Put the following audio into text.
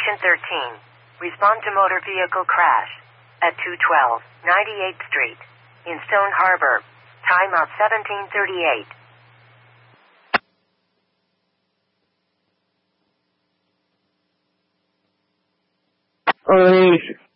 Station 13. Respond to motor vehicle crash at 212 98th Street in Stone Harbor. Timeout 1738. All right.